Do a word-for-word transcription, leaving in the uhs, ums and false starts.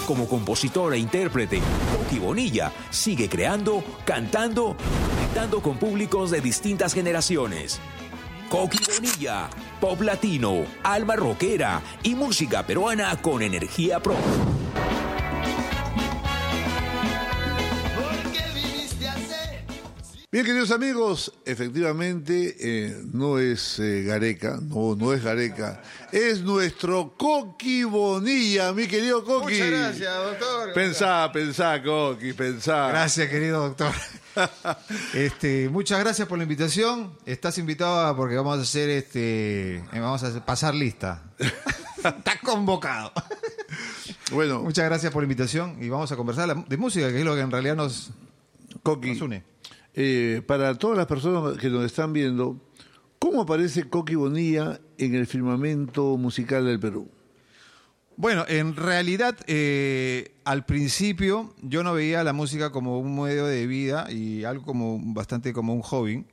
como compositor e intérprete, Coqui Bonilla sigue creando, cantando, conectando con públicos de distintas generaciones. Coqui Bonilla, pop latino, alma rockera y música peruana con energía propia. Bien, queridos amigos, efectivamente eh, no es eh, Gareca, no, no es Gareca, es nuestro Coqui Bonilla, mi querido Coqui. Muchas gracias, doctor. Pensá, pensá, Coqui, pensá. Gracias, querido doctor. Este, muchas gracias por la invitación. Estás invitado porque vamos a hacer este, vamos a pasar lista. Estás convocado. Bueno, muchas gracias por la invitación y vamos a conversar de música, que es lo que en realidad nos, Coqui, nos une. Eh, para todas las personas que nos están viendo, ¿cómo aparece Coqui Bonilla en el firmamento musical del Perú? Bueno, en realidad, eh, al principio yo no veía la música como un medio de vida y algo como bastante como un hobby.